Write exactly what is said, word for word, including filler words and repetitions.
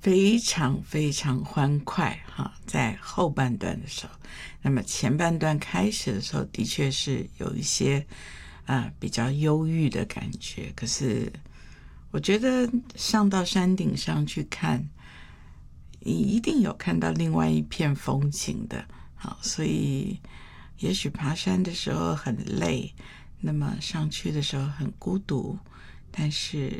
非常非常欢快哈，在后半段的时候，那么前半段开始的时候，的确是有一些啊、呃、比较忧郁的感觉。可是我觉得上到山顶上去看，你一定有看到另外一片风景的。好，所以也许爬山的时候很累，那么上去的时候很孤独，但是